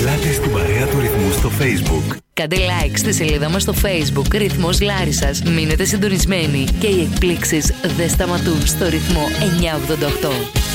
Ελάτε στην παρέα του Ρυθμού στο Facebook. Κάντε like στη σελίδα μας στο Facebook Ρυθμός Λάρισσας. Μείνετε συντονισμένοι και οι εκπλήξεις δεν σταματούν στο ρυθμό 988.